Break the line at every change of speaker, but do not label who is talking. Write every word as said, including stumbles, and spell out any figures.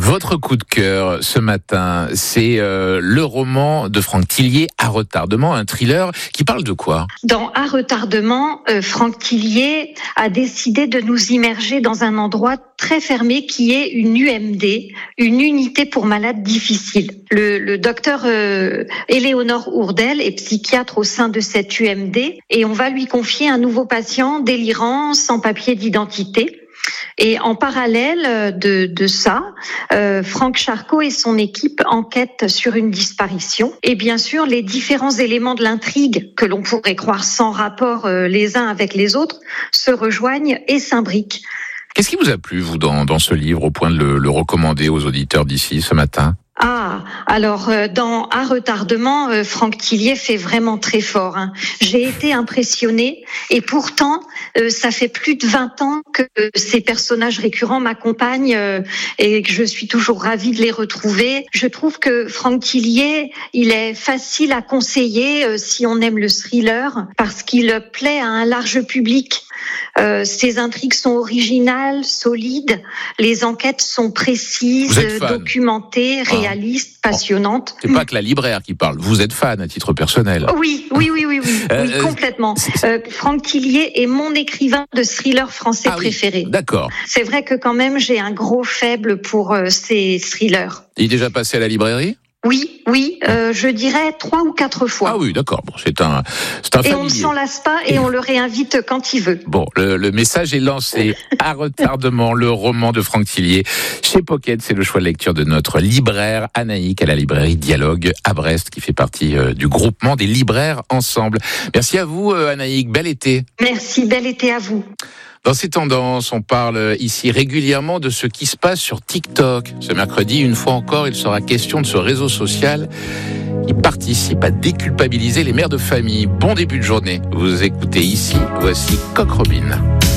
Votre coup de cœur ce matin, c'est euh, le roman de Franck Tillier, À retardement, un thriller qui parle de quoi ?
Dans À retardement, euh, Franck Tillier a décidé de nous immerger dans un endroit très fermé qui est une U M D, une unité pour malades difficiles. Le, le docteur euh, Éléonore Ourdel est psychiatre au sein de cette U M D et on va lui confier un nouveau patient délirant, sans papier d'identité. Et en parallèle de, de ça, euh, Franck Charcot et son équipe enquêtent sur une disparition. Et bien sûr, les différents éléments de l'intrigue que l'on pourrait croire sans rapport euh, les uns avec les autres se rejoignent et s'imbriquent.
Qu'est-ce qui vous a plu, vous, dans, dans ce livre, au point de le, le recommander aux auditeurs d'ici ce matin ?
Ah, alors euh, dans À retardement, euh, Franck Tillier fait vraiment très fort. Hein. J'ai été impressionnée et pourtant, euh, ça fait plus de vingt ans que euh, ces personnages récurrents m'accompagnent euh, et que je suis toujours ravie de les retrouver. Je trouve que Franck Tillier, il est facile à conseiller euh, si on aime le thriller parce qu'il plaît à un large public. Euh, ses intrigues sont originales, solides, les enquêtes sont précises, documentées, réalistes, ah. passionnantes.
C'est pas que la libraire qui parle, vous êtes fan à titre personnel.
Oui, oui, oui, oui, oui, euh, oui complètement. Euh, Franck Tillier est mon écrivain de thriller français ah, préféré.
Oui, d'accord.
C'est vrai que quand même j'ai un gros faible pour euh, ces thrillers.
Il est déjà passé à la librairie ?
Oui, oui, euh, je dirais trois ou quatre fois.
Ah oui, d'accord. Bon, c'est un, c'est un
et
familier.
On ne s'en lasse pas et on le réinvite quand il veut.
Bon, le, le message est lancé. À retardement, le roman de Franck Tillier chez Pocket. C'est le choix de lecture de notre libraire Anaïk à la librairie Dialogue à Brest, qui fait partie euh, du groupement des libraires ensemble. Merci à vous, euh, Anaïk. Bel été.
Merci, bel été à vous.
Dans ces tendances, on parle ici régulièrement de ce qui se passe sur TikTok. Ce mercredi, une fois encore, il sera question de ce réseau social qui participe à déculpabiliser les mères de famille. Bon début de journée. Vous écoutez ici, voici Coq Robin.